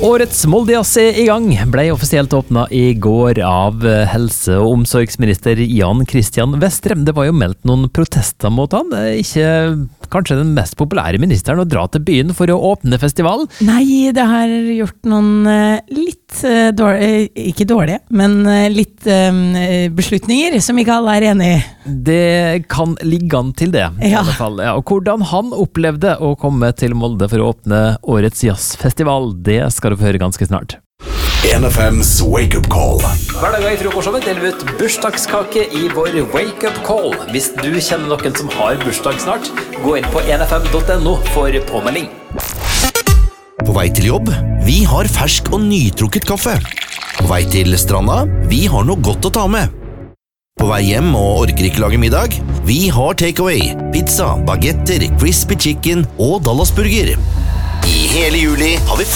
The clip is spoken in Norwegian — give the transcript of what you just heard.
Årets Moldejazz I gang, ble offisielt åpnet I går av helse- og omsorgsminister Jan Christian Vestre. Det var jo meldt noen protester mot han. Ikke kanskje den mest populære ministeren å dra til byen for å åpne festival. Nei, det har gjort noen litt dårlige, ikke dårlige, men litt beslutninger som ikke alle enig I. Det kan ligge an til det, I alle fall. Ja, og hvordan han opplevde å komme til Molde for å åpne årets jazzfestival, det skal du få høre ganske snart. 1FM's Wake Up Call. Hver dag I frokostshowet deler vi ut bursdagskake I vår Wake Up Call. Hvis du kjenner noen som har bursdag snart, gå inn på 1fm.no for påmelding. På vei til jobb, vi har fersk og nytrukket kaffe. På vei til stranda, vi har noe godt å ta med. På vei hjem og orker ikke lage middag, vi har takeaway, pizza, bagetter, crispy chicken og Dallasburger. I hele juli har vi